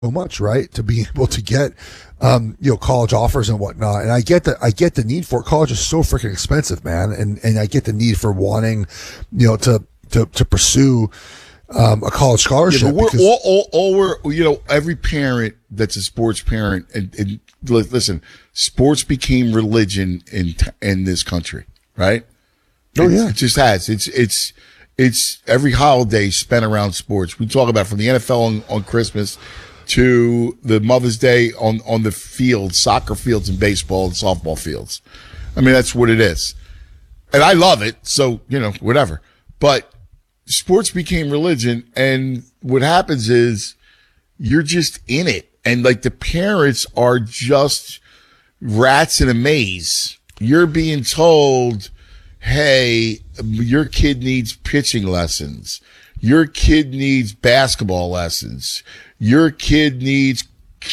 much, right? To be able to get, college offers and whatnot. And I get the need for it. College is so freaking expensive, man. And I get the need for wanting, to pursue, a college scholarship. Yeah, but we're every parent that's a sports parent, and listen, sports became religion in this country, right? Oh yeah. It just has. It's every holiday spent around sports. We talk about from the NFL on Christmas to the Mother's Day on the fields, soccer fields and baseball and softball fields. I mean, that's what it is. And I love it. So, whatever. But sports became religion. And what happens is you're just in it. And like the parents are just rats in a maze. You're being told, hey, your kid needs pitching lessons. Your kid needs basketball lessons. Your kid needs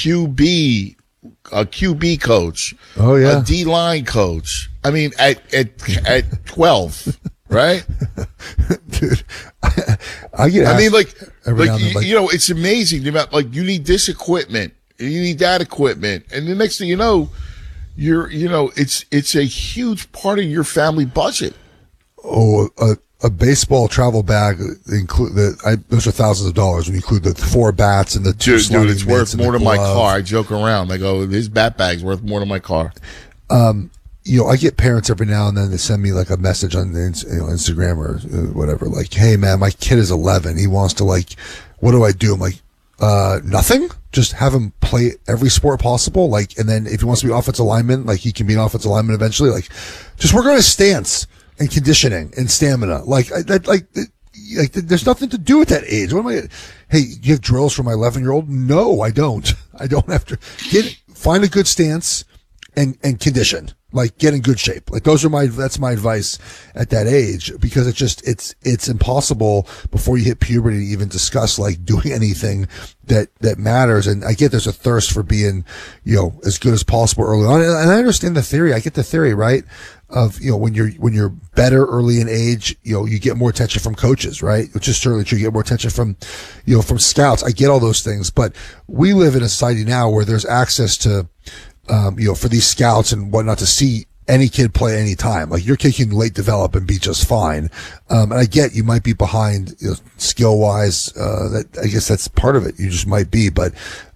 a QB coach. Oh yeah. A D-line coach. I mean, at 12, right? Dude, I get asked it's amazing the amount, like, you need this equipment, and you need that equipment, and the next thing you know, it's a huge part of your family budget. Oh, a baseball travel bag those are thousands of dollars when you include the 4 bats and the 2 dude, it's worth more than my car. I joke around. I go, his bat bag's worth more than my car. I get parents every now and then that send me like a message on Instagram or whatever, like, hey man, my kid is 11. He wants to, like, what do I do? I'm like, nothing. Just have him play every sport possible. Like, and then if he wants to be offensive lineman, like, he can be an offensive lineman eventually. Like, just work on his stance and conditioning and stamina. There's nothing to do at that age. What am I? Hey, you have drills for my 11-year-old? No, I don't. I don't have to find a good stance and condition. Like, get in good shape. Like, that's my advice at that age, because it's impossible before you hit puberty to even discuss, like, doing anything that matters. And I get there's a thirst for being, as good as possible early on. And I understand the theory. I get the theory, right? Of, when you're better early in age, you get more attention from coaches, right? Which is certainly true. You get more attention from scouts. I get all those things, but we live in a society now where there's access to, for these scouts and whatnot to see any kid play any time. Like, your kid can late develop and be just fine. And I get you might be behind, skill wise. That, I guess that's part of it. You just might be, but,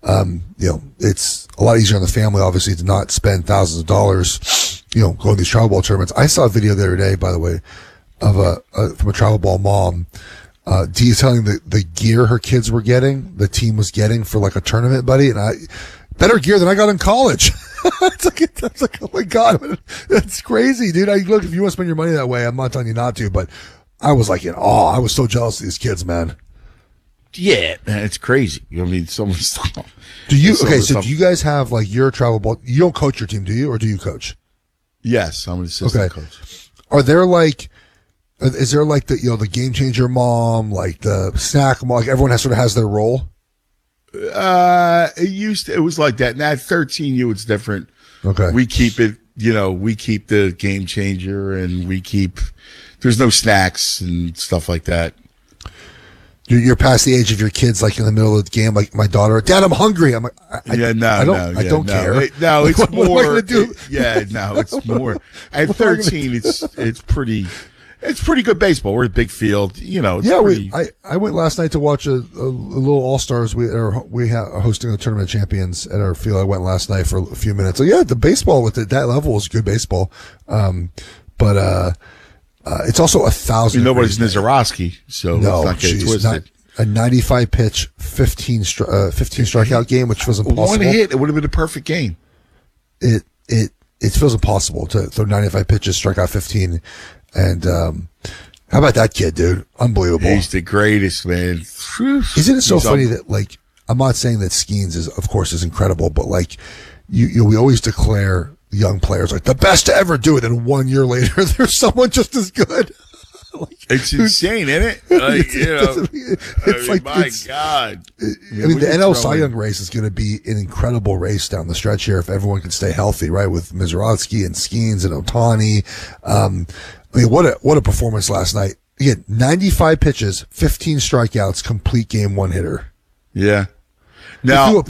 it's a lot easier on the family, obviously, to not spend thousands of dollars, going to these travel ball tournaments. I saw a video the other day, by the way, of from a travel ball mom, detailing the gear her kids were getting, the team was getting for like a tournament, buddy. And better gear than I got in college. It's like, oh my God, that's crazy, dude. Look, if you want to spend your money that way, I'm not telling you not to, but I was like in awe. I was so jealous of these kids, man. Yeah, man, it's crazy. I mean, so much stuff. Do you guys have, like, your travel ball? You don't coach your team, do you? Or do you coach? Yes, I'm an assistant coach. Are there, like, is there, like, the game changer mom, like the snack mom, like everyone has their role? It was like that. Now at 13U, it's different. Okay. We keep it, we keep the game changer, and there's no snacks and stuff like that. You're past the age of your kids, like, in the middle of the game, like my daughter, Dad, I'm hungry. I'm like, I don't care. No, it's like, more. What am I gonna do? It's more. At 13, it's pretty good baseball. We're at big field, I went last night to watch a little All-Stars. We are hosting the Tournament of Champions at our field. I went last night for a few minutes. So yeah, the baseball with that level is good baseball. But it's also 1,000. Nobody's Nizarovsky, so let's not get it twisted. A 95 pitch, 15 strikeout game, which was impossible. One hit, it would have been a perfect game. It feels impossible to throw 95 pitches, strike out 15. And how about that kid, dude? Unbelievable. He's the greatest, man. Isn't it so funny that, like, I'm not saying that Skeens is incredible, but, like, we always declare young players like the best to ever do it, and 1 year later there's someone just as good. Like, it's insane, isn't it? Like, my God. I mean, the NL Cy Young race is going to be an incredible race down the stretch here if everyone can stay healthy, right? With Mizrachi and Skeens and Ohtani. I mean, what a performance last night. Again, 95 pitches, 15 strikeouts, complete game, one hitter. Yeah. Now, threw a